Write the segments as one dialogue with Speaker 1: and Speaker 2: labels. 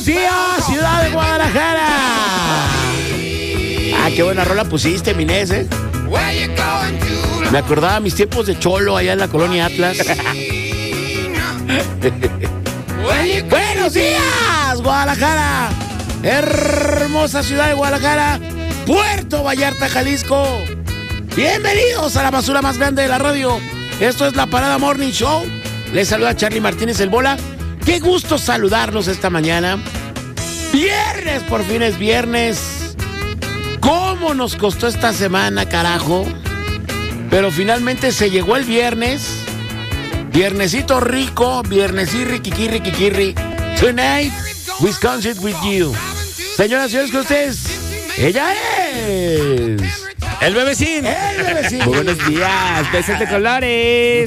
Speaker 1: Buenos días, ciudad de Guadalajara. Ah, qué buena rola pusiste, Minés, ¿eh? Me acordaba mis tiempos de cholo allá en la colonia Atlas. Buenos días, Guadalajara. Hermosa ciudad de Guadalajara, Puerto Vallarta, Jalisco. Bienvenidos a la basura más grande de la radio. Esto es la Parada Morning Show. Les saluda Charlie Martínez, el Bola. Qué gusto saludarlos esta mañana. Viernes, por fin es viernes. ¿Cómo nos costó esta semana, carajo? Pero finalmente se llegó el viernes. Viernesito rico, viernesí riquiqui. Tonight, Wisconsin with you. Señoras y señores, con ustedes, ella es...
Speaker 2: ¡El bebecín!
Speaker 1: ¡El bebecín!
Speaker 2: Muy buenos días, besos de colores.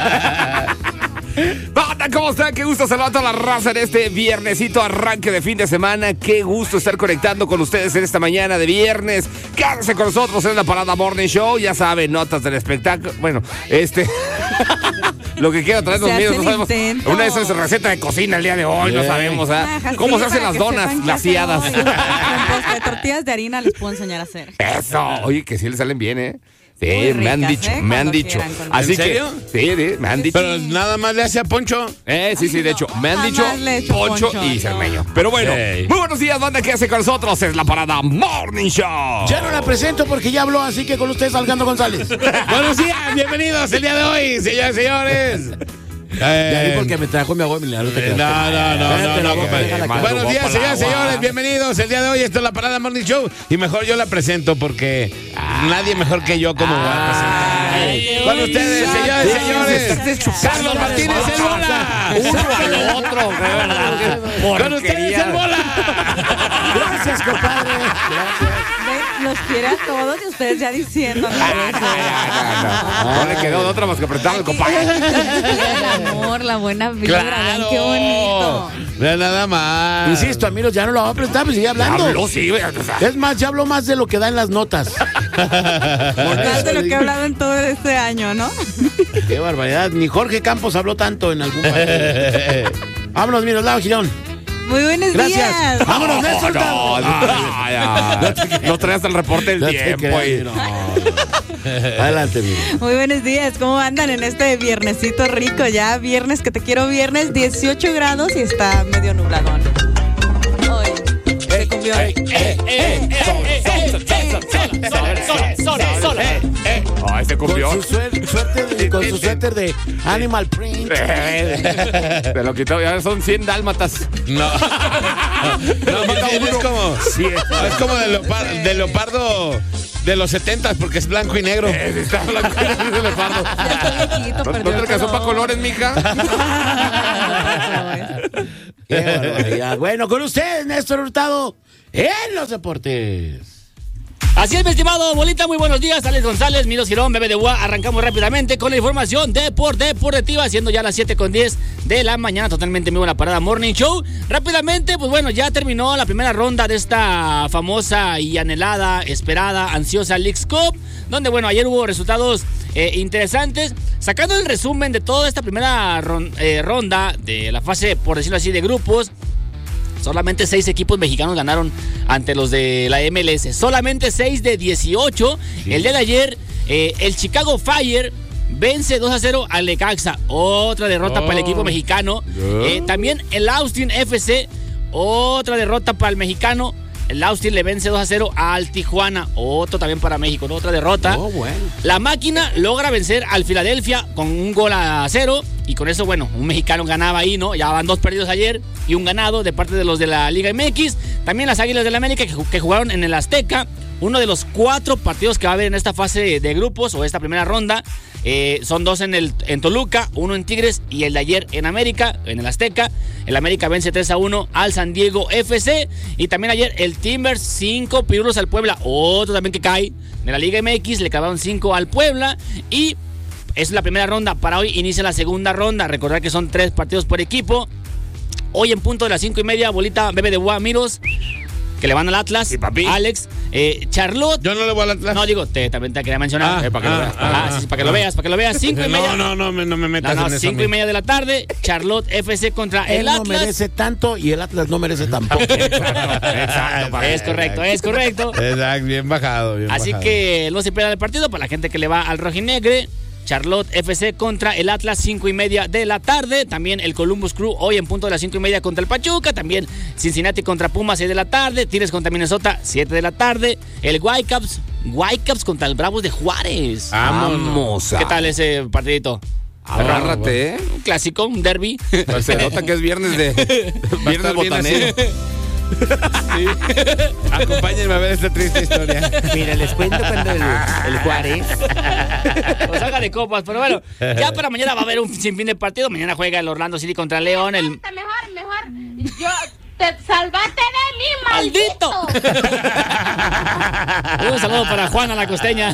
Speaker 2: Banda, ¿cómo están? Qué gusto saludar a toda la raza en este viernesito arranque de fin de semana. Qué gusto estar conectando con ustedes en esta mañana de viernes. Quédense con nosotros en la Parada Morning Show. Ya saben, notas del espectáculo. Bueno, lo que quiero traer los míos, no sabemos. Una de esas recetas de cocina el día de hoy, no sabemos. ¿Cómo se hacen las donas glaciadas?
Speaker 3: De tortillas de harina les puedo enseñar a hacer.
Speaker 2: Eso, oye, que sí le salen bien, ¿eh? Sí,
Speaker 3: muy
Speaker 2: me han
Speaker 3: ricas,
Speaker 2: dicho, me han dicho. Así
Speaker 4: ¿En serio?
Speaker 2: Que, sí, me han dicho.
Speaker 4: Pero nada más le hace a Poncho.
Speaker 2: Sí, de hecho, me han dicho Poncho y Cermeño. Pero bueno, muy buenos días, banda, que hace con nosotros. Es la Parada Morning Show.
Speaker 1: Ya no la presento porque ya habló, así que con ustedes Alejandro González.
Speaker 4: Buenos días, bienvenidos el día de hoy, señoras y señores.
Speaker 1: De ahí porque me trajo mi abuela.
Speaker 4: No, compadre. Buenos días, señoras y señores, bienvenidos el día de hoy. Esto es la Parada Morning Show. Y mejor yo la presento porque nadie mejor que yo como voy a presentar. Con ustedes, señoras y señores, Carlos Martínez, el Bola.
Speaker 2: Uno al otro,
Speaker 4: Con ustedes, el Bola.
Speaker 1: Gracias, compadre.
Speaker 3: Los quiere a todos y ustedes ya diciendo.
Speaker 2: No le quedó de otra más que apretarle el compadre.
Speaker 3: El amor, la buena vibra, vean qué bonito.
Speaker 4: Nada más.
Speaker 1: Insisto, amigos, ya no lo va a prestar, pues sigue hablando.
Speaker 2: Habló, sí,
Speaker 1: Es más, ya habló más de lo que da en las notas.
Speaker 3: Más de lo que he hablado en todo este año, ¿no?
Speaker 1: Qué barbaridad. Ni Jorge Campos habló tanto en algún partido. Vámonos, Miroslava Girón.
Speaker 3: Muy buenos
Speaker 1: Gracias.
Speaker 3: días.
Speaker 1: Vámonos, Néstor.
Speaker 2: No traes el reporte del tiempo.
Speaker 1: Adelante, mira.
Speaker 3: Muy buenos días. ¿Cómo andan en este viernesito rico? Ya viernes, que te quiero viernes, 18 grados y está medio nubladón. Hoy se cumplió.
Speaker 2: Se cumplió.
Speaker 1: Con su suéter de Animal Print.
Speaker 2: Te lo quitó, ya son 100 dálmatas.
Speaker 4: No, es como de leopardo de los 70 porque es blanco y negro.
Speaker 2: Está blanco y negro de leopardo. ¿No te alcanzó para colores, mija?
Speaker 1: Qué barbaridad. Bueno, con ustedes, Néstor Hurtado, en los deportes.
Speaker 5: Así es, mi estimado Bolita, muy buenos días. Alex González, Miro Girón, Bebé de Gua. Arrancamos rápidamente con la información deportiva, siendo ya las 7:10 de la mañana, totalmente en vivo en la Parada Morning Show. Rápidamente, pues bueno, ya terminó la primera ronda de esta famosa y anhelada, esperada, ansiosa Leagues Cup, donde bueno, ayer hubo resultados interesantes. Sacando el resumen de toda esta primera ronda de la fase, por decirlo así, de grupos, solamente 6 equipos mexicanos ganaron ante los de la MLS. Solamente 6 de 18. Sí. El día de ayer, el Chicago Fire vence 2-0 al Necaxa. Otra derrota para el equipo mexicano. También el Austin FC, otra derrota para el mexicano. El Austin le vence 2-0 al Tijuana. Otro también para México, ¿no? Otra derrota.
Speaker 1: Bueno.
Speaker 5: La Máquina logra vencer al Filadelfia con 1-0. Y con eso, bueno, un mexicano ganaba ahí, ¿no? Ya van 2 perdidos ayer y un ganado de parte de los de la Liga MX. También las Águilas del América que jugaron en el Azteca. Uno de los 4 partidos que va a haber en esta fase de grupos o esta primera ronda. Son 2 en Toluca, 1 en Tigres y el de ayer en América, en el Azteca. El América vence 3-1 al San Diego FC. Y también ayer el Timbers 5 pirulos al Puebla. Otro también que cae de la Liga MX, le clavaron 5 al Puebla. Y es la primera ronda. Para hoy inicia la segunda ronda. Recordar que son 3 partidos por equipo. Hoy en punto de las 5:30, Bolita, Bebé de Gua, Miros. que le van al Atlas.
Speaker 2: Sí, papi.
Speaker 5: Alex, Charlotte.
Speaker 4: Yo no le voy al Atlas.
Speaker 5: No, digo, también te quería mencionar.
Speaker 2: para que lo veas.
Speaker 5: Sí, para que lo veas, para que lo veas. 5:30.
Speaker 4: No me metas en eso.
Speaker 5: 5:30 de la tarde. Charlotte FC contra
Speaker 1: Él
Speaker 5: el
Speaker 1: no
Speaker 5: Atlas.
Speaker 1: merece tanto y el Atlas no merece tampoco.
Speaker 2: Exacto.
Speaker 5: Es correcto.
Speaker 4: Exacto, bien bajado.
Speaker 5: Así que no se pierda el partido para la gente que le va al rojinegre. Charlotte FC contra el Atlas, 5:30 de la tarde. También el Columbus Crew hoy en punto de las 5:30 contra el Pachuca. También Cincinnati contra Pumas, 6 de la tarde. Tigres contra Minnesota, 7 de la tarde. El Whitecaps contra el Bravos de Juárez.
Speaker 2: Vamos.
Speaker 5: ¿Qué tal ese partidito?
Speaker 2: Agárrate, ¿eh?
Speaker 5: Un clásico, un derby.
Speaker 2: Se nota que es viernes botanero.
Speaker 4: Acompáñenme a ver esta triste historia.
Speaker 5: Mira, les cuento cuando el Juárez pues haga de copas, pero bueno, ya para mañana va a haber un sinfín de partidos. Mañana juega el Orlando City contra León.
Speaker 6: Mejor. Yo te salvaste de mí, maldito.
Speaker 5: Un saludo para Juana la costeña.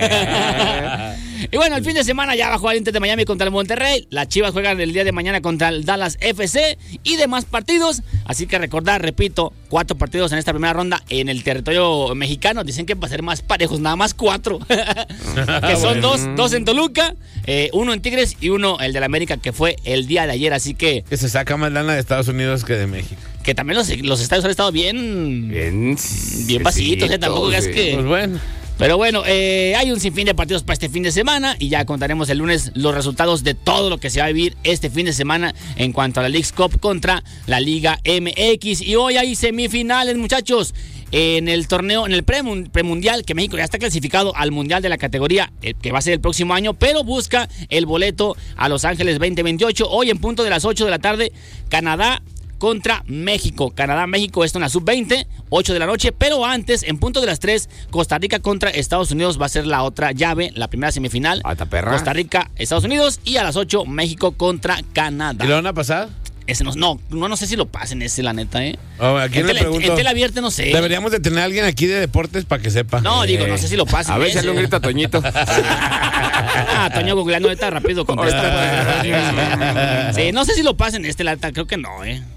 Speaker 5: Y bueno, el fin de semana ya va a jugar el Inter de Miami contra el Monterrey. Las Chivas juegan el día de mañana contra el Dallas FC y demás partidos. Así que recordar, repito, 4 partidos en esta primera ronda en el territorio mexicano. Dicen que va a ser más parejos, nada más 4. Que son dos en Toluca, 1 en Tigres y 1 el del América, que fue el día de ayer. Así que
Speaker 4: se saca más lana de Estados Unidos que de México.
Speaker 5: Que también los estadios han estado bien pasitos, tampoco es que...
Speaker 4: Pues bueno.
Speaker 5: Pero bueno, hay un sinfín de partidos para este fin de semana y ya contaremos el lunes los resultados de todo lo que se va a vivir este fin de semana en cuanto a la Leagues Cup contra la Liga MX. Y hoy hay semifinales, muchachos. En el torneo, en el premundial, que México ya está clasificado al mundial de la categoría que va a ser el próximo año, pero busca el boleto a Los Ángeles 2028. Hoy en punto de las 8 de la tarde, Canadá contra México. Canadá-México, esto en la sub-20, 8 de la noche, pero antes, en punto de las 3, Costa Rica contra Estados Unidos va a ser la otra llave, la primera semifinal.
Speaker 2: Alta perra.
Speaker 5: Costa Rica, Estados Unidos, y a las 8, México contra Canadá.
Speaker 4: ¿Y lo van a pasar?
Speaker 5: Ese no sé si lo pasen ese, la neta,
Speaker 4: ¿A quién le pregunto?
Speaker 5: En tela abierta no sé.
Speaker 4: Deberíamos de tener a alguien aquí de deportes para que sepa.
Speaker 5: No, digo, no sé si lo pasen.
Speaker 2: A ver, si le un grito a Toñito.
Speaker 5: Toño googleando ahorita rápido contesta. Sí, no sé si lo pasen la neta, creo que no,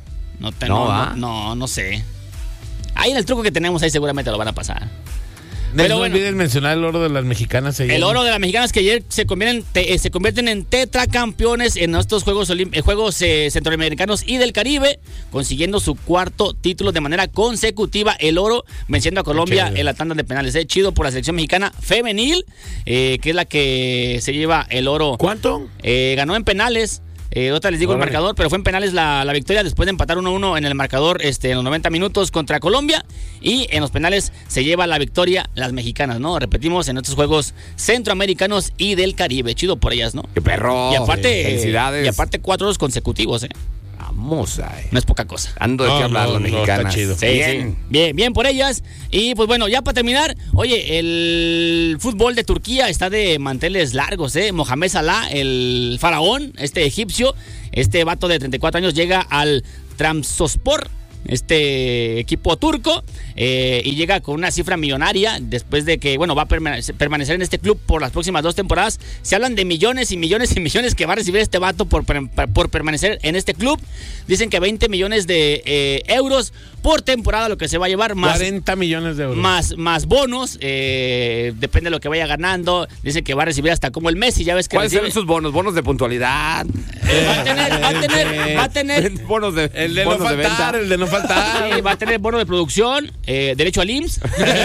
Speaker 5: No sé. Ahí en el truco que tenemos ahí seguramente lo van a pasar.
Speaker 4: Pero no olviden mencionar el oro de las mexicanas.
Speaker 5: El oro de las mexicanas que ayer se convierten en tetracampeones en estos Juegos Centroamericanos y del Caribe, consiguiendo su 4º título de manera consecutiva, el oro, venciendo a Colombia en la tanda de penales. Chido por la selección mexicana femenil, que es la que se lleva el oro.
Speaker 1: ¿Cuánto?
Speaker 5: Ganó en penales. Otra les digo el marcador, pero fue en penales la victoria después de empatar 1-1 en el marcador en los 90 minutos contra Colombia, y en los penales se lleva la victoria las mexicanas, ¿no? Repetimos, en estos Juegos Centroamericanos y del Caribe. Chido por ellas, ¿no?
Speaker 2: ¡Qué perro!
Speaker 5: Y aparte,
Speaker 2: felicidades.
Speaker 5: Y aparte 4 oros consecutivos,
Speaker 2: Vamos a
Speaker 5: No es poca cosa.
Speaker 2: Ando de qué hablar, las mexicanas.
Speaker 4: Está chido.
Speaker 5: Sí, bien por ellas. Y pues bueno, ya para terminar, oye, el fútbol de Turquía está de manteles largos, Mohamed Salah, el faraón, egipcio, vato de 34 años llega al Trabzonspor, equipo turco, y llega con una cifra millonaria después de que, va a permanecer en este club por las próximas 2 temporadas. Se hablan de millones y millones y millones que va a recibir este vato por permanecer en este club. Dicen que 20 millones de euros por temporada lo que se va a llevar, más
Speaker 4: 40 millones de euros.
Speaker 5: Más bonos, depende de lo que vaya ganando. Dicen que va a recibir hasta como el Messi, ya ves que
Speaker 2: ¿cuáles son esos bonos? ¿Bonos de puntualidad?
Speaker 5: Va a tener
Speaker 2: bonos de
Speaker 4: el de no faltar, el de no faltar.
Speaker 5: Sí, va a tener bono de producción, derecho al IMSS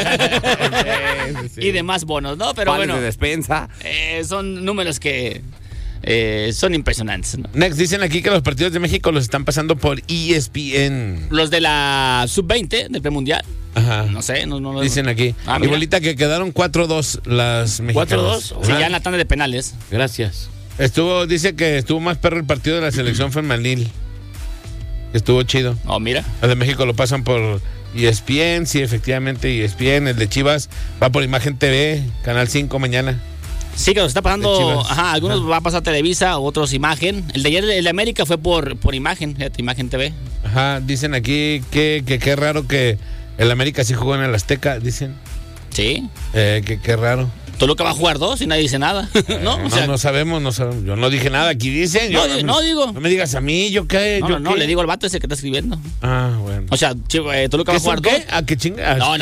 Speaker 5: y demás bonos, ¿no? Pero
Speaker 2: vales
Speaker 5: bueno,
Speaker 2: de despensa.
Speaker 5: son números que son impresionantes, ¿no?
Speaker 4: Next, dicen aquí que los partidos de México los están pasando por ESPN.
Speaker 5: Los de la sub-20 del premundial.
Speaker 4: Ajá.
Speaker 5: No sé, no
Speaker 4: dicen aquí. Igualita que quedaron 4-2 las mexicanas.
Speaker 5: 4-2. Sí, ya en la tanda de penales.
Speaker 4: Gracias. Dice que estuvo más perro el partido de la selección femenil. Estuvo chido.
Speaker 5: Oh, mira.
Speaker 4: El de México lo pasan por ESPN, sí, efectivamente ESPN. El de Chivas va por Imagen TV, Canal 5 mañana.
Speaker 5: Sí, que nos está pasando, algunos va a pasar Televisa, otros Imagen. El de ayer, el de América fue por Imagen, fíjate, Imagen TV.
Speaker 4: Ajá, dicen aquí que qué raro que el América sí jugó en el Azteca, dicen.
Speaker 5: Sí.
Speaker 4: Que qué raro.
Speaker 5: Toluca va a jugar 2 y nadie dice nada. ¿No? O sea,
Speaker 4: no sabemos. Yo no dije nada. Aquí dicen.
Speaker 5: no digo.
Speaker 4: No me digas a mí, ¿yo qué?
Speaker 5: No, le digo al vato ese que está escribiendo.
Speaker 4: Ah, bueno.
Speaker 5: O sea, Toluca va a jugar 2.
Speaker 4: ¿A qué chingas?
Speaker 5: No.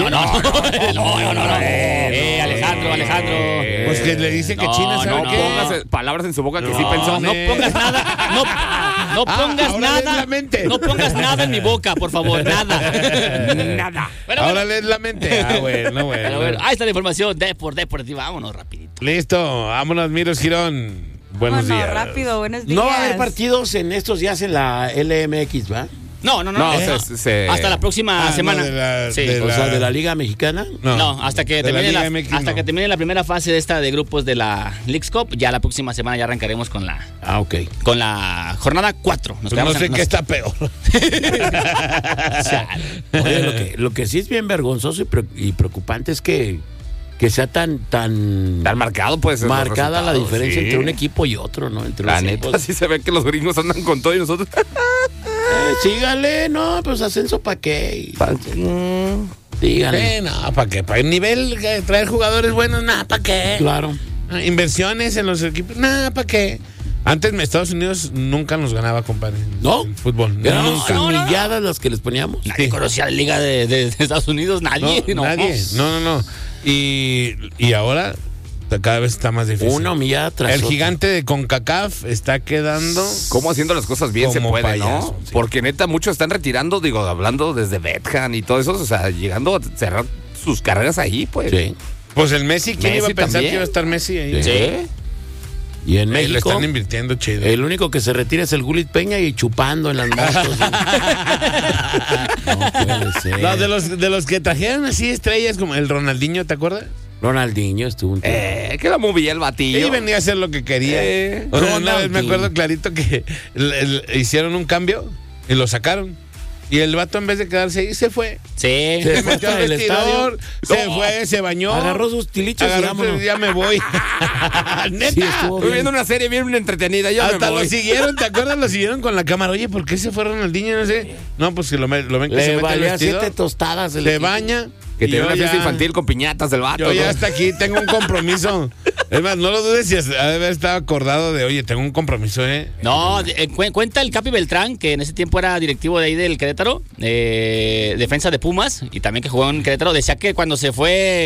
Speaker 5: Alejandro.
Speaker 4: Pues que le dice que China sabe
Speaker 2: No
Speaker 4: qué.
Speaker 2: pongas palabras en su boca que sí pensó.
Speaker 5: No pongas nada. No pongas
Speaker 4: ahora
Speaker 5: nada.
Speaker 4: lees la mente.
Speaker 5: No pongas nada en mi boca, por favor. Nada. Bueno,
Speaker 4: Ahora lees la mente. Ah, bueno.
Speaker 5: Pero bueno, ahí está la información deportiva. Vámonos rapidito.
Speaker 4: Listo, vámonos, Miros Girón. Buenos días.
Speaker 3: Rápido, buenos días.
Speaker 1: No va a haber partidos en estos días en la LMX, ¿va?
Speaker 5: No. Hasta la próxima semana.
Speaker 1: O sea, de la Liga Mexicana.
Speaker 5: No, hasta que termine la primera fase de esta de grupos de la Leagues Cup, ya la próxima semana ya arrancaremos con la con la jornada 4.
Speaker 4: Pues no sé qué está peor.
Speaker 1: Oye, lo que sí es bien vergonzoso y preocupante es que sea tan
Speaker 2: marcado, pues.
Speaker 1: marcada la diferencia entre un equipo y otro, ¿no? Entre
Speaker 2: la neta, sí se ve que los gringos andan con todo y nosotros.
Speaker 1: Sígale, no, pues ascenso ¿para qué? Dígale.
Speaker 4: No, ¿para qué? ¿Para el nivel? ¿Traer jugadores buenos? Nada, ¿para qué?
Speaker 1: Claro.
Speaker 4: Inversiones en los equipos, nada, ¿para qué? Antes Estados Unidos nunca nos ganaba, compadre.
Speaker 1: ¿No?
Speaker 4: En fútbol.
Speaker 1: Eran
Speaker 4: Nunca.
Speaker 1: humilladas las que les poníamos.
Speaker 5: Nadie conocía la liga de Estados Unidos, nadie.
Speaker 4: Nadie. No. Y ahora cada vez está más difícil.
Speaker 1: Una humillada tras
Speaker 4: El
Speaker 1: otra.
Speaker 4: gigante de CONCACAF está quedando.
Speaker 2: ¿Cómo haciendo las cosas bien se
Speaker 4: Como
Speaker 2: puede,
Speaker 4: payaso,
Speaker 2: no?
Speaker 4: sí.
Speaker 2: Porque neta, muchos están retirando, hablando desde Beckham y todo eso, o sea, llegando a cerrar sus carreras ahí, pues.
Speaker 1: Sí.
Speaker 4: Pues el Messi, ¿quién iba a
Speaker 2: Messi
Speaker 4: pensar
Speaker 2: también.
Speaker 4: que iba a estar Messi ahí?
Speaker 2: Sí.
Speaker 1: Y en
Speaker 4: Le
Speaker 1: México,
Speaker 4: están invirtiendo chido.
Speaker 1: el único que se retira es el Gulit Peña y chupando en las motos. No puede ser.
Speaker 4: No, de los que trajeron así estrellas como el Ronaldinho, ¿te acuerdas?
Speaker 1: Ronaldinho estuvo un tiempo.
Speaker 2: Que la movía el batillo.
Speaker 4: Y venía a hacer lo que quería. O sea, una vez me acuerdo clarito que hicieron un cambio y lo sacaron. Y el vato, en vez de quedarse ahí, se fue.
Speaker 5: Sí.
Speaker 4: Se metió al
Speaker 1: del
Speaker 4: vestidor,
Speaker 1: estadio.
Speaker 4: se fue, se bañó.
Speaker 1: Agarró sus tilichos y vámonos.
Speaker 4: Ya me voy. Neta.
Speaker 1: Sí, estuvo
Speaker 2: Estoy
Speaker 1: bien.
Speaker 2: viendo una serie bien entretenida, yo
Speaker 4: Hasta
Speaker 2: me voy.
Speaker 4: lo siguieron, ¿te acuerdas? Lo siguieron con la cámara. Oye, ¿por qué se fue Ronaldinho? No sé. No, pues que lo ven que se
Speaker 1: Le
Speaker 4: mete al
Speaker 1: valía
Speaker 4: vestidor,
Speaker 1: 7 tostadas. el
Speaker 4: se
Speaker 1: equipo.
Speaker 4: baña.
Speaker 2: Que
Speaker 4: y
Speaker 2: tiene
Speaker 4: yo
Speaker 2: una fiesta
Speaker 4: ya-
Speaker 2: infantil con piñatas del vato.
Speaker 4: Yo ya
Speaker 2: ¿no?
Speaker 4: hasta aquí tengo un compromiso. Es más, no lo dudes si ha de haber estado acordado de, oye, tengo un compromiso, ¿eh?
Speaker 5: No, cuenta el Capi Beltrán, que en ese tiempo era directivo de ahí del Querétaro, defensa de Pumas, y también que jugó en Querétaro. Decía que cuando se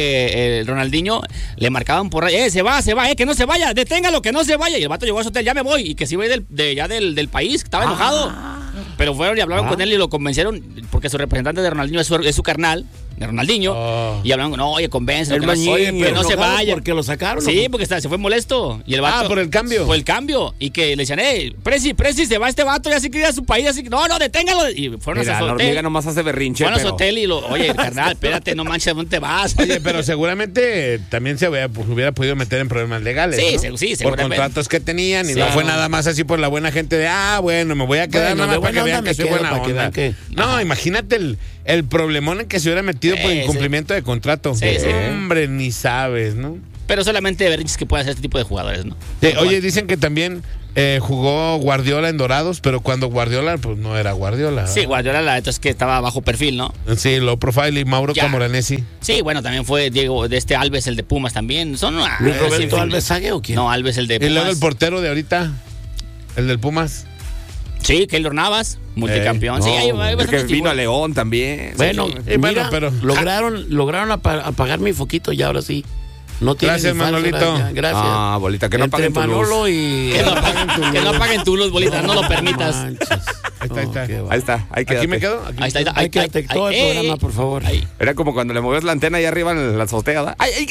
Speaker 5: fue Ronaldinho, le marcaban por ahí, se va, que no se vaya, deténgalo, que no se vaya. Y el vato llegó a su hotel, ya me voy, y que se iba a ir del país, que estaba enojado. Pero fueron y hablaron con él y lo convencieron, porque su representante de Ronaldinho es su carnal, de Ronaldinho, y hablaron, no, oye, convéncelo, que no se vaya.
Speaker 1: Porque lo sacaron.
Speaker 5: Sí, porque se fue molesto. Y el vato,
Speaker 4: por el cambio.
Speaker 5: Por el cambio. Y que le decían, Presi, se va este vato, ya se quiere ir a su país, así que no, deténgalo. Y fueron
Speaker 2: Mira,
Speaker 5: a su
Speaker 2: la
Speaker 5: hotel.
Speaker 2: hormiga nomás hace berrinche,
Speaker 5: Fueron a su
Speaker 2: pero...
Speaker 5: hotel y oye, carnal, espérate, no manches, ¿dónde te vas?
Speaker 4: Oye, pero seguramente también se hubiera podido meter en problemas legales.
Speaker 5: Sí,
Speaker 4: ¿no?
Speaker 5: sí,
Speaker 4: por
Speaker 5: seguramente.
Speaker 4: contratos que tenían y
Speaker 5: Sí.
Speaker 4: no fue nada más así por la buena gente de, bueno, me voy a quedar
Speaker 1: Bueno,
Speaker 4: nada
Speaker 1: de
Speaker 4: más para que
Speaker 1: buena
Speaker 4: vean
Speaker 1: onda
Speaker 4: que soy
Speaker 1: me quedo,
Speaker 4: buena
Speaker 1: para que
Speaker 4: onda.
Speaker 1: vean que-
Speaker 4: No, imagínate el problemón en que se hubiera metido por
Speaker 5: Sí,
Speaker 4: incumplimiento de contrato.
Speaker 5: Sí, sí.
Speaker 4: Hombre, ni sabes, ¿no?
Speaker 5: Pero solamente berrinches que puede hacer este tipo de jugadores, ¿no?
Speaker 4: Oye, dicen que también jugó Guardiola en Dorados, pero cuando Guardiola, pues no era Guardiola.
Speaker 5: Sí, Guardiola, la neta es que estaba bajo perfil, ¿no?
Speaker 4: Sí, low profile y Mauro
Speaker 5: Ya.
Speaker 4: Camoranesi.
Speaker 5: Sí, bueno, también fue Diego, de este Alves, el de Pumas también. Son
Speaker 1: ¿Luis
Speaker 5: sí,
Speaker 1: Roberto
Speaker 5: en fin.
Speaker 1: Alves Sague o quién?
Speaker 5: No, Alves, el de
Speaker 4: Y
Speaker 5: Pumas.
Speaker 4: luego el portero de ahorita, el del Pumas.
Speaker 5: Sí, Keylor Navas, multicampeón. Sí, hay
Speaker 2: Porque
Speaker 5: bastantes
Speaker 2: vino a
Speaker 5: figuras.
Speaker 2: León también.
Speaker 1: Bueno,
Speaker 2: Sí.
Speaker 4: bueno,
Speaker 1: mira,
Speaker 4: pero-
Speaker 1: lograron apagar mi foquito y ahora sí. No tiene
Speaker 4: Gracias,
Speaker 1: ni falso,
Speaker 4: Manolito.
Speaker 1: Gracias.
Speaker 2: Ah, bolita, que no
Speaker 1: Entre
Speaker 2: apaguen tu luz.
Speaker 1: Manolo y...
Speaker 5: Que no apaguen tu luz, bolita, no lo permitas.
Speaker 1: Manches.
Speaker 4: Ahí está.
Speaker 1: qué va.
Speaker 2: Ahí está, ahí
Speaker 4: ¿Aquí me
Speaker 2: quédate.
Speaker 4: quedo? Aquí.
Speaker 5: Ahí está,
Speaker 1: Ahí quédate todo el programa, por favor.
Speaker 5: Ahí.
Speaker 2: Era como cuando le movías la antena ahí arriba en la azotea, ¿verdad? ¡Ay!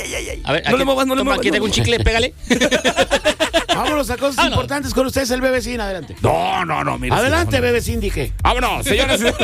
Speaker 5: A ver,
Speaker 2: No
Speaker 5: aquí,
Speaker 2: le muevas, no le
Speaker 5: toma,
Speaker 2: muevas.
Speaker 5: aquí tengo un chicle, pégale.
Speaker 1: Vámonos a cosas importantes con ustedes, el Bebecín. Adelante.
Speaker 2: No, mira.
Speaker 1: Adelante, Bebecín, dije.
Speaker 2: Vámonos, señores.
Speaker 5: No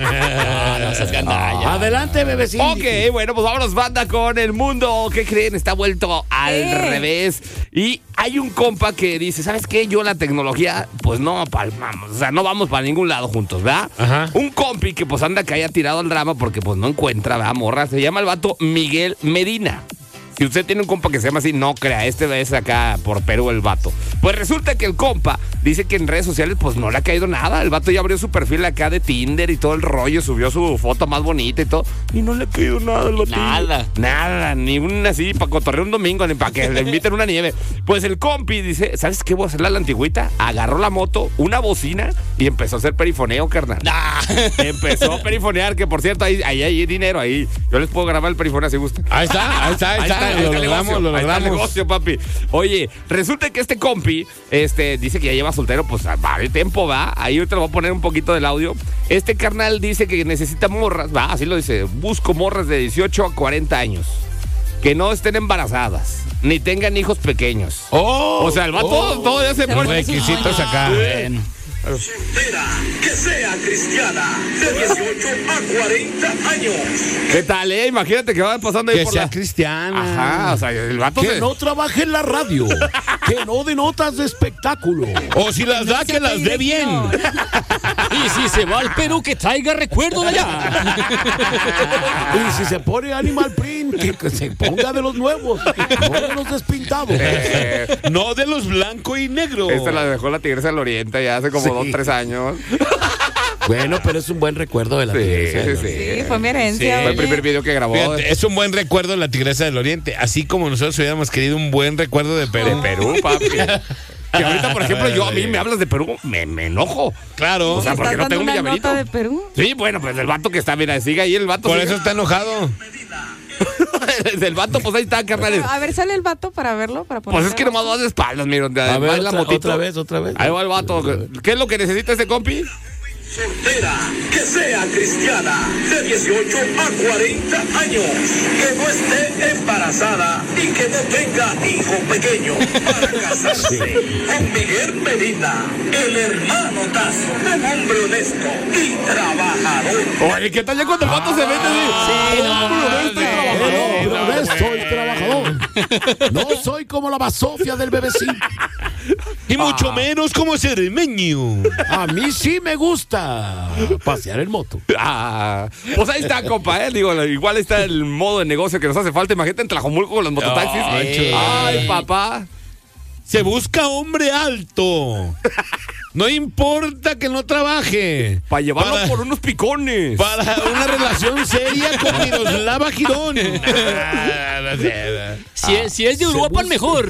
Speaker 5: seas gandalla.
Speaker 1: Adelante, Bebecín.
Speaker 2: Ok,
Speaker 1: dije.
Speaker 2: bueno, pues vámonos, banda, con el mundo. ¿Qué creen? Está vuelto al revés. Y hay un compa que dice, ¿sabes qué? Yo la tecnología, pues no palmamos. O sea, no vamos para ningún lado juntos, ¿verdad?
Speaker 4: Ajá.
Speaker 2: Un compi que pues anda que haya tirado al drama porque pues no encuentra, ¿verdad, morra? Se llama el vato Miguel Medina. Si usted tiene un compa que se llama así, no crea, este es acá por Perú el vato. Pues resulta que el compa dice que en redes sociales pues no le ha caído nada. El vato ya abrió su perfil acá de Tinder y todo el rollo, subió su foto más bonita y todo. Y no le ha caído nada al vato. Nada, ni un así para cotorrear un domingo, ni para que le inviten una nieve. Pues el compi dice, ¿sabes qué voy a hacer a la antigüita? Agarró la moto, una bocina y empezó a hacer perifoneo, carnal. Empezó a perifonear, que por cierto, ahí hay dinero ahí. Yo les puedo grabar el perifoneo si gustan.
Speaker 4: Ahí está. Lo logramos.
Speaker 2: Ahí está el negocio, papi. Oye, resulta que este compi, dice que ya lleva soltero, pues varios tiempo, va. Ahí te lo voy a poner un poquito del audio. Este carnal dice que necesita morras, va, así lo dice. Busco morras de 18 a 40 años. Que no estén embarazadas, ni tengan hijos pequeños. O sea, el vato todo ya se pone
Speaker 4: requisitos acá.
Speaker 7: Soltera, que sea cristiana, de 18 a 40 años.
Speaker 2: ¿Qué tal, Imagínate que va pasando ahí
Speaker 4: Que
Speaker 2: por
Speaker 4: sea
Speaker 2: la...
Speaker 4: cristiana.
Speaker 2: Ajá, o sea, el vato
Speaker 1: Que no trabaje en la radio, que no dé notas de espectáculo.
Speaker 4: O si las da, que las dé bien.
Speaker 5: Y si se va al Perú, que traiga recuerdo de allá.
Speaker 1: Y si se pone Animal Print, que se ponga de los nuevos, no de los despintados.
Speaker 4: No de los blanco y negro.
Speaker 2: Esta la dejó la Tigresa del Oriente ya hace como 2-3 años.
Speaker 1: Bueno, pero es un buen recuerdo de la Tigresa.
Speaker 3: Sí, fue mi herencia.
Speaker 2: Fue el
Speaker 3: oye.
Speaker 2: primer video que grabó.
Speaker 4: Fíjate, es un buen recuerdo de la Tigresa del Oriente, así como nosotros hubiéramos querido un buen recuerdo de Perú.
Speaker 2: De Perú, papi. Que ahorita, por ejemplo, a mí me hablas de Perú, me enojo.
Speaker 4: Claro.
Speaker 2: O sea, porque no
Speaker 3: ¿Estás
Speaker 2: tengo mi
Speaker 3: dando una
Speaker 2: llaverito.
Speaker 3: nota de Perú?
Speaker 2: Sí, bueno, pues el vato que está, mira, sigue ahí el vato.
Speaker 4: Por
Speaker 2: sigue.
Speaker 4: eso está enojado.
Speaker 2: El vato, pues ahí está, carnales.
Speaker 3: A ver, sale el vato para verlo, para ponerlo.
Speaker 2: Pues es que nomás vas de espaldas, mira.
Speaker 1: A ver, otra vez.
Speaker 2: Ahí va el vato. ¿Qué es lo que necesita ese compi?
Speaker 7: Soltera, que sea cristiana, de 18 a 40 años, que no esté embarazada y que no tenga hijo pequeño para casarse con Miguel Medina, el hermano Tazo, un hombre honesto y trabajador.
Speaker 2: Oye, ¿qué tal ya cuando el vato se mete así?
Speaker 5: Sí, no,
Speaker 1: Honesto y trabajador. No soy como la basofia del bebecito.
Speaker 4: Y mucho menos como cermeño.
Speaker 1: A mí sí me gusta pasear en moto.
Speaker 2: Pues ahí está, compa, Digo, igual está el modo de negocio que nos hace falta. Imagínate en Tlajomulco con los mototaxis. Ay, papá.
Speaker 4: Se busca hombre alto. No importa que no trabaje.
Speaker 2: Para llevarlo por unos picones.
Speaker 4: Para una relación seria con Miroslava Girón.
Speaker 5: Si es de Uruapan, mejor.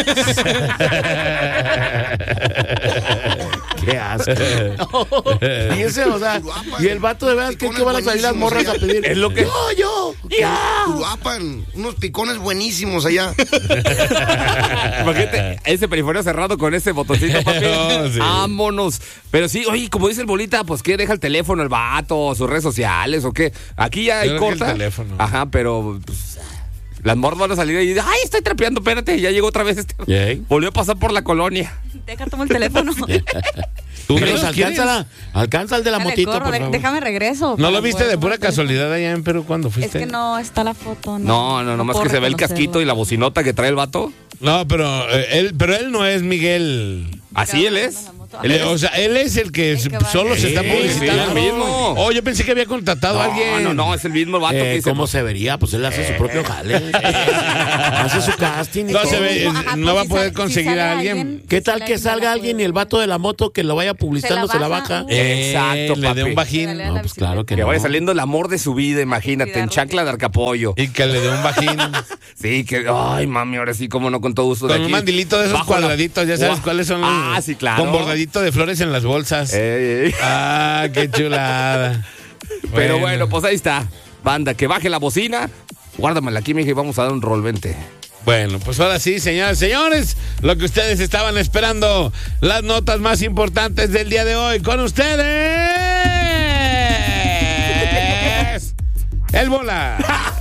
Speaker 1: Qué asco. Fíjese, o sea, y el vato de veras que van a salir las morras a pedir.
Speaker 2: Es lo que...
Speaker 1: Yo.
Speaker 8: Uruapan, unos picones buenísimos allá.
Speaker 2: Imagínate, ese perifoneo cerrado con ese botoncito, papi.
Speaker 4: No, sí.
Speaker 2: Vámonos. Pero sí, oye, como dice el Bolita, pues ¿qué? ¿Deja el teléfono el vato, sus redes sociales o qué? Aquí ya hay
Speaker 4: Yo creo que
Speaker 2: corta.
Speaker 4: el teléfono.
Speaker 2: Ajá, pero... pues, las morras van a salir y ay, estoy trapeando, espérate, ya llegó otra vez Volvió a pasar por la colonia.
Speaker 3: Deja, toma el teléfono.
Speaker 4: ¿Tú
Speaker 1: Pero
Speaker 4: no
Speaker 1: alcanza el de la
Speaker 3: Dale,
Speaker 1: motito,
Speaker 3: corro,
Speaker 1: por favor.
Speaker 3: déjame regreso.
Speaker 4: ¿No
Speaker 3: para
Speaker 4: lo viste
Speaker 3: poder
Speaker 4: de pura
Speaker 3: tomar el
Speaker 4: casualidad allá en Perú cuando
Speaker 3: teléfono.
Speaker 4: fuiste?
Speaker 3: Es que no está la foto.
Speaker 2: No, nomás
Speaker 3: puedo
Speaker 2: que se ve el
Speaker 3: reconocerlo.
Speaker 2: casquito y la bocinota que trae el vato.
Speaker 4: No, pero él no es Miguel.
Speaker 2: Así él es.
Speaker 4: O sea, él es el que
Speaker 3: El que va
Speaker 4: solo
Speaker 3: a-
Speaker 4: se está
Speaker 2: Sí,
Speaker 4: publicitando.
Speaker 2: sí, el mismo.
Speaker 4: Oh, yo pensé que había contratado a alguien.
Speaker 2: No, es el mismo vato que dice.
Speaker 1: ¿Cómo se vería? Pues él hace su propio jale. Hace su casting y
Speaker 4: No
Speaker 1: todo.
Speaker 4: se ve,
Speaker 3: Ajá,
Speaker 4: no va a
Speaker 3: pues,
Speaker 4: poder
Speaker 3: si
Speaker 4: conseguir
Speaker 3: sale
Speaker 4: a alguien.
Speaker 1: ¿Qué tal
Speaker 3: sale
Speaker 1: que
Speaker 3: alguien,
Speaker 1: salga
Speaker 3: la
Speaker 1: alguien y
Speaker 3: puede-
Speaker 1: el vato de la moto que lo vaya publicitando se la baja?
Speaker 2: Exacto,
Speaker 4: Le dé
Speaker 2: papi.
Speaker 4: un bajín.
Speaker 3: Dale a la
Speaker 1: No, pues claro que
Speaker 2: Que
Speaker 1: no.
Speaker 2: vaya saliendo el amor de su vida, imagínate, en chancla de arcapollo.
Speaker 4: Y que le dé un bajín.
Speaker 2: Sí, que, ay, mami, ahora sí, como no, con todo gusto. de
Speaker 4: Con un
Speaker 2: aquí.
Speaker 4: mandilito de esos
Speaker 2: Bajo la-
Speaker 4: cuadraditos, ya sabes cuáles son.
Speaker 2: Ah, sí, claro.
Speaker 4: Con bordadito de flores en las bolsas.
Speaker 2: Ey.
Speaker 4: Ah, qué chulada.
Speaker 2: Pero bueno, pues ahí está. Banda, que baje la bocina. Guárdamela aquí, mija, y vamos a dar un rol, vente.
Speaker 4: Bueno, pues ahora sí, señoras y señores, lo que ustedes estaban esperando, las notas más importantes del día de hoy con ustedes. El bola.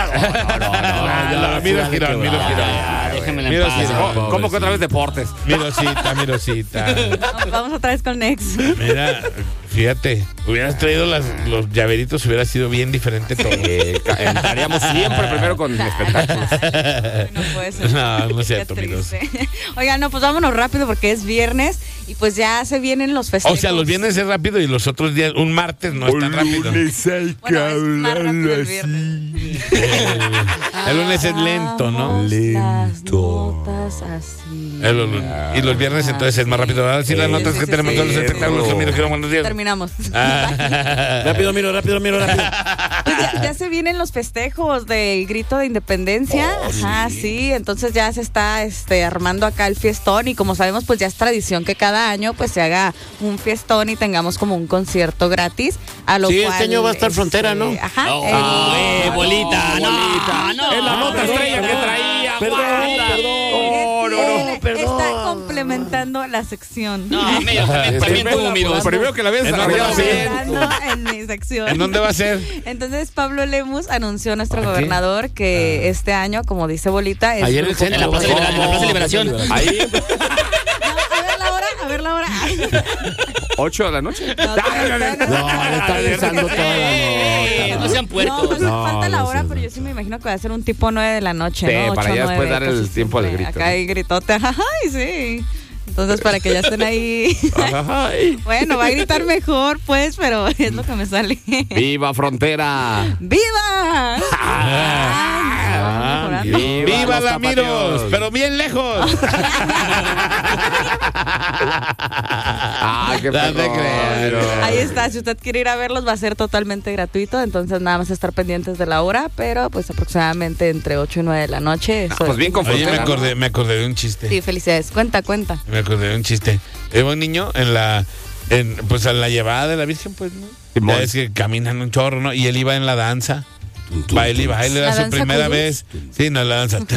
Speaker 4: Mira Girón, mira Girón.
Speaker 5: Déjenmela
Speaker 4: Mira,
Speaker 5: en paz.
Speaker 4: sí,
Speaker 2: ¿Cómo que otra vez deportes?
Speaker 4: Mirosita.
Speaker 3: Vamos otra vez con Nex.
Speaker 4: Mira, fíjate, hubieras traído los llaveritos, hubiera sido bien diferente todo.
Speaker 2: Entraríamos siempre primero con espectáculos.
Speaker 3: No puede ser.
Speaker 4: No es
Speaker 3: Qué
Speaker 4: cierto, Miros.
Speaker 3: triste. Oigan, no, pues vámonos rápido porque es viernes Y pues ya se vienen los festejos.
Speaker 4: O sea, los viernes es rápido y los otros días, un martes no es tan rápido.
Speaker 3: Bueno, es más rápido el viernes.
Speaker 4: El lunes es lento, ¿no?
Speaker 3: Las notas así.
Speaker 4: Y los viernes entonces es más rápido. Ahora sí, las notas que tenemos todos los espectáculos. Miro, buenos días.
Speaker 3: Terminamos.
Speaker 1: Rápido, miro.
Speaker 3: Pues ya se vienen los festejos del grito de independencia. Ajá, sí. Entonces ya se está armando acá el fiestón. Y como sabemos, pues ya es tradición que cada año pues se haga un fiestón y tengamos como un concierto gratis. A lo
Speaker 1: Sí,
Speaker 3: cual,
Speaker 1: este año va a estar Frontera, ¿no?
Speaker 3: Ajá.
Speaker 5: Bolita, no.
Speaker 2: Es la nota estrella que traía.
Speaker 1: Perdón.
Speaker 3: Está complementando la sección.
Speaker 5: No, medio húmedos.
Speaker 2: Primero que la ves desarrollado bien.
Speaker 3: En mi sección.
Speaker 4: ¿En dónde va a ser?
Speaker 3: Entonces Pablo Lemus anunció nuestro gobernador que este año, como dice Bolita, es
Speaker 1: Ayer en el centro.
Speaker 5: En la Plaza Liberación.
Speaker 2: Ahí,
Speaker 3: a ver la hora.
Speaker 2: 8 de la noche.
Speaker 3: No,
Speaker 1: Le está besando toda la
Speaker 5: No
Speaker 1: nota.
Speaker 5: sean puercos.
Speaker 3: No falta la
Speaker 1: no
Speaker 3: hora,
Speaker 1: sé.
Speaker 3: pero yo sí me imagino que va a ser un tipo 9 de la noche,
Speaker 2: Sí,
Speaker 3: ¿no?
Speaker 2: para
Speaker 3: 8,
Speaker 2: ya después
Speaker 3: 9,
Speaker 2: dar el
Speaker 3: entonces,
Speaker 2: tiempo al grito,
Speaker 3: Acá
Speaker 2: ¿no?
Speaker 3: hay gritote, ay, sí. Entonces, para que ya estén ahí. Bueno, va a gritar mejor, pues, pero es lo que me sale.
Speaker 2: ¡Viva Frontera!
Speaker 3: ¡Viva!
Speaker 4: ¡Viva la
Speaker 2: tapatíos!
Speaker 4: Miros! Pero bien lejos.
Speaker 2: ¡Qué
Speaker 4: No te
Speaker 2: perrón!
Speaker 4: creas.
Speaker 3: Ahí está, si usted quiere ir a verlos va a ser totalmente gratuito, entonces nada más estar pendientes de la hora, pero pues aproximadamente entre 8 y 9 de la noche. Eso
Speaker 2: Pues bien con
Speaker 4: Oye,
Speaker 2: Frontera.
Speaker 4: me acordé de un chiste.
Speaker 3: Sí, felicidades. Cuenta.
Speaker 4: Me acordé de un chiste. Iba un niño pues a la llevada de la Virgen, pues, ¿no?
Speaker 2: Simón.
Speaker 4: Ya es que caminan un chorro, ¿no? Y él iba en la danza. Baile, era
Speaker 3: ¿La
Speaker 4: su
Speaker 3: danza
Speaker 4: primera
Speaker 3: kudus?
Speaker 4: vez. Sí, no, la danza.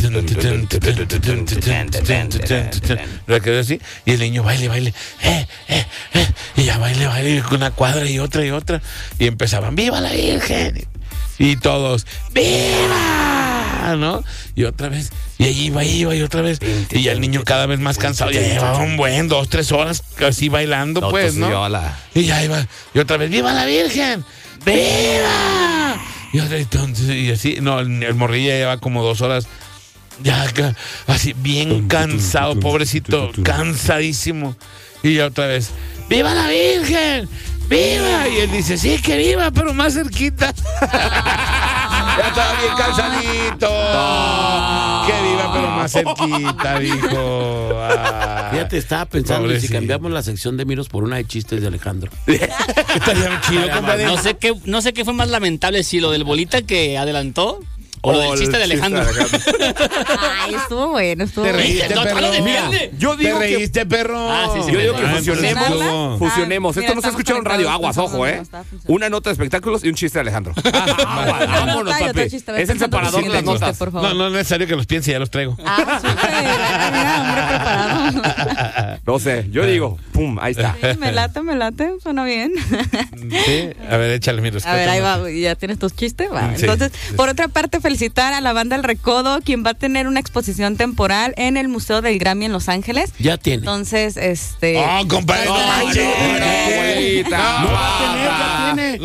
Speaker 4: Lo quedó así. Y el niño baile. Y ya baile con una cuadra y otra. Y empezaban, ¡viva la Virgen! Y todos, ¡viva! ¿No? Y otra vez, y ahí iba y otra vez. Y ya el niño cada vez más cansado, ya llevaba 2, 3 horas así bailando, pues, ¿no? Y ya iba, y otra vez, ¡viva la Virgen! ¡Viva! Y otra entonces, y así, no, el morrillo ya lleva como 2 horas, ya así, bien cansado, pobrecito, cansadísimo. Y ya otra vez, ¡viva la Virgen! ¡Viva! Y él dice, sí, que viva, pero más cerquita. Ya estaba bien cansadito. Que viva, pero más cerquita, dijo.
Speaker 1: Fíjate, estaba pensando en si
Speaker 4: pobrecito.
Speaker 1: cambiamos la sección de Miros por una de chistes de Alejandro.
Speaker 4: Estaría chido, compadre.
Speaker 5: No sé qué fue más lamentable, si lo del Bolita que adelantó o lo del chiste de Alejandro.
Speaker 3: Ay, estuvo bueno,
Speaker 4: Te reíste,
Speaker 5: No,
Speaker 4: perro.
Speaker 5: no lo defiende.
Speaker 2: Yo
Speaker 4: Te
Speaker 2: digo que
Speaker 4: reíste, perro.
Speaker 2: Yo digo que
Speaker 4: Ah,
Speaker 2: fusionemos.
Speaker 4: estuvo.
Speaker 2: Fusionemos.
Speaker 3: Ah,
Speaker 2: Esto
Speaker 3: mira,
Speaker 2: no se ha escuchado en
Speaker 3: estamos
Speaker 2: radio. Aguas,
Speaker 3: conectados,
Speaker 2: ojo,
Speaker 3: no estaba funcionando.
Speaker 2: Una nota de espectáculos y un chiste de Alejandro. Vámonos,
Speaker 3: Nota y otro
Speaker 2: papi.
Speaker 3: chiste,
Speaker 2: Es el
Speaker 3: pensando
Speaker 2: separador de
Speaker 3: en
Speaker 2: las
Speaker 3: el chiste,
Speaker 2: notas.
Speaker 3: por favor.
Speaker 4: No es necesario que los piense, ya los traigo.
Speaker 3: Súper. Mira, hombre preparado.
Speaker 2: No sé, yo digo, pum, ahí está.
Speaker 3: Sí, me late, suena bien.
Speaker 4: Sí, a ver, échale, mira.
Speaker 3: A ver, ahí va, ¿ya tienes tus chistes? Va.
Speaker 4: Sí.
Speaker 3: Entonces, por otra parte, felicitar a la banda El Recodo, quien va a tener una exposición temporal en el Museo del Grammy en Los Ángeles.
Speaker 1: Ya tiene.
Speaker 3: Entonces,
Speaker 4: Oh, compadre, no manches.
Speaker 2: abuelita.
Speaker 1: No va a tener, ya tiene.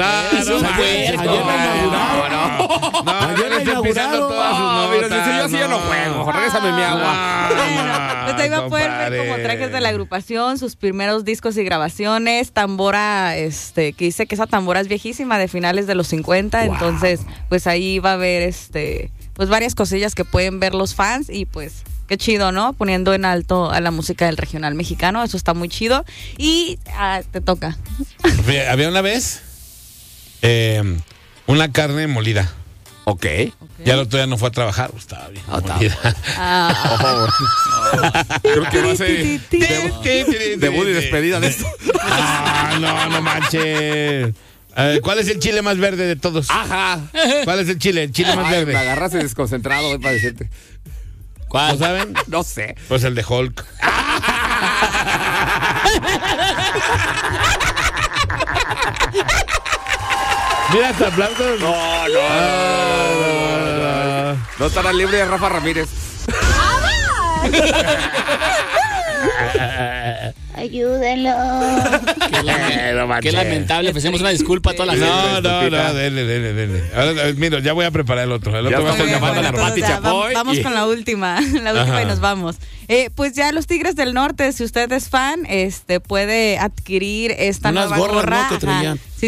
Speaker 1: Ayer la inauguraron.
Speaker 2: No, mira, si yo así ya no juego. Regrésame mi agua.
Speaker 3: Bueno, pues ahí va a poder ver como trajes de la agrupación, sus primeros discos y grabaciones, tambora, que dice que esa tambora es viejísima, de finales de los 50, entonces pues ahí va a haber pues varias cosillas que pueden ver los fans y pues qué chido, ¿no? Poniendo en alto a la música del regional mexicano, eso está muy chido. Y te toca.
Speaker 4: Había una vez una carne molida.
Speaker 2: Ok.
Speaker 4: Ya el otro día no fue a trabajar, estaba bien molida.
Speaker 2: Creo que va a ser debut y despedida de esto.
Speaker 4: No manches. ¿Cuál es el chile más verde de todos?
Speaker 2: Ajá.
Speaker 4: ¿Cuál es el chile más
Speaker 2: Ay,
Speaker 4: verde?
Speaker 2: me agarraste desconcentrado, para decirte.
Speaker 4: ¿Cuál? ¿No saben?
Speaker 2: No sé.
Speaker 4: Pues el de Hulk. Mira, hasta aplausos.
Speaker 2: No estará libre de Rafa Ramírez.
Speaker 6: Ayúdenlo.
Speaker 5: Qué lamentable. Ofrecemos una disculpa a toda la gente.
Speaker 4: No, dele. Ahora, mira, ya voy a preparar el otro. El otro va a estar llamando a la Pati Chapoy.
Speaker 3: Vamos con la última y nos vamos. Pues ya los Tigres del Norte, si usted es fan, puede adquirir esta
Speaker 1: unas
Speaker 3: nueva
Speaker 1: gorras,
Speaker 3: gorra.
Speaker 1: ¿no? Que traían.
Speaker 3: Sí,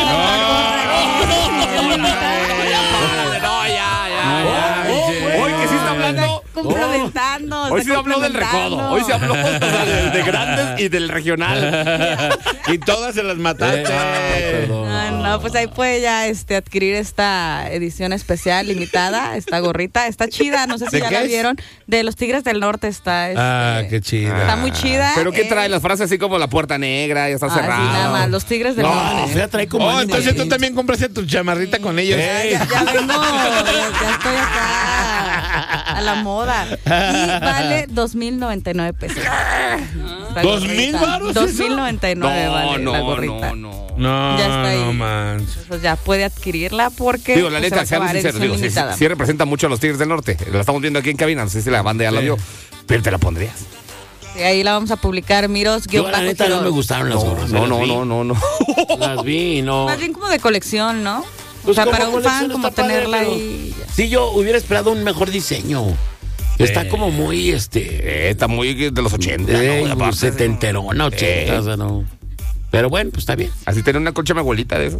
Speaker 2: Hoy que sí está hablando.
Speaker 3: Complementando.
Speaker 2: Hoy sí habló del recodo. Hoy sí habló de grandes y del regional.
Speaker 4: Y todas se las mataste.
Speaker 3: No, pues ahí puede ya adquirir esta edición especial limitada, esta gorrita, está chida, no sé si ya la vieron, de los Tigres del Norte está.
Speaker 4: Qué chida.
Speaker 3: Está muy chida.
Speaker 2: Pero ¿qué trae? Las frases así como la puerta negra, ya está cerrada.
Speaker 3: Sí, nada más, los Tigres del Norte.
Speaker 1: Ya trae como.
Speaker 4: Entonces tú también compraste tu chamarrita con ellos.
Speaker 3: Ya vengo, ya estoy acá a la moda. Y vale 2,099 pesos.
Speaker 4: ¿2,000 varos?
Speaker 3: 2,099 vale la gorrita.
Speaker 4: No,
Speaker 3: ya está ahí.
Speaker 4: no manches.
Speaker 3: Pues ya puede adquirirla porque.
Speaker 2: Digo, la neta, seamos sinceros, sí representa mucho a los Tigres del Norte. La estamos viendo aquí en cabina, no sé si la banda ya la vio, pero te la pondrías.
Speaker 3: Sí, ahí la vamos a publicar, Miros.
Speaker 1: Yo la neta no me gustaron las gorras.
Speaker 2: No.
Speaker 1: Las vi, no.
Speaker 3: Más bien como de colección, ¿no?
Speaker 1: Pues
Speaker 3: o sea,
Speaker 1: como
Speaker 3: para un fan, como
Speaker 1: está padre,
Speaker 3: tenerla
Speaker 1: pero
Speaker 3: ahí.
Speaker 1: Sí, yo hubiera esperado un mejor diseño. Está como muy,
Speaker 2: está muy de los 80,
Speaker 1: ¿no? Setenterona, 80, o sea, no. Pero bueno, pues está bien.
Speaker 2: Así tener una colcha mi abuelita de esas.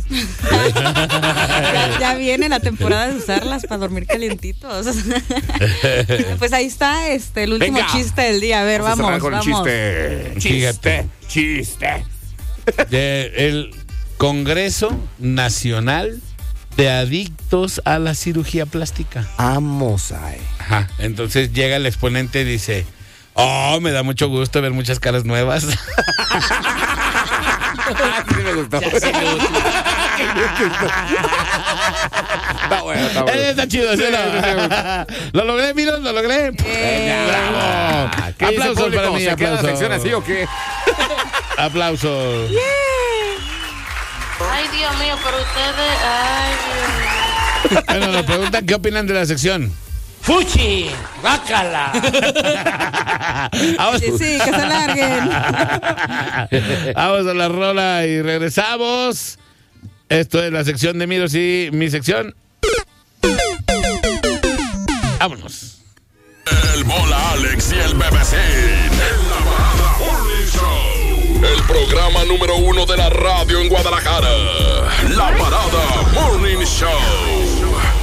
Speaker 3: Ya viene la temporada de usarlas para dormir calientitos. Pues ahí está el último chiste del día. A ver, vamos.
Speaker 2: Chiste.
Speaker 4: El Congreso Nacional de Adictos a la Cirugía Plástica.
Speaker 2: Vamos ahí.
Speaker 4: Ajá. Entonces llega el exponente y dice: me da mucho gusto ver muchas caras nuevas.
Speaker 2: Sí me gustó. Está bueno.
Speaker 4: Está chido, ¿sí? Lo logré, mira, lo logré. ¡Bravo! Aplausos para mí,
Speaker 2: ¿Se queda la
Speaker 4: aplausos.
Speaker 2: sección así o qué?
Speaker 4: Aplausos.
Speaker 6: Ay, Dios mío, pero ustedes. Ay, Dios mío.
Speaker 4: Bueno, nos preguntan qué opinan de la sección.
Speaker 1: ¡Fuchi! ¡Bácala!
Speaker 3: Sí, que se larguen.
Speaker 4: Vamos a la rola y regresamos. Esto es la sección de Miros y mi sección. Vámonos.
Speaker 7: El Bola Alex y el BBC. En la Parada Morning Show. El programa número 1 de la radio en Guadalajara. La Parada Morning Show.